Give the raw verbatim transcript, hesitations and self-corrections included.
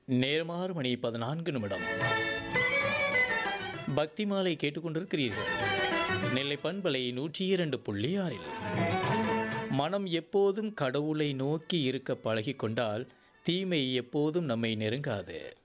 நேரமாறு மணி பதினான்கு நிமிடம். பக்தி மாலை கேட்டுக்கொண்டிருக்கிறீர்கள். நெல்லை பண்பலை நூற்றி இரண்டு புள்ளி ஆறில். மனம் எப்போதும் கடவுளை நோக்கி இருக்க பழகிக்கொண்டால் தீமை எப்போதும் நம்மை நெருங்காது.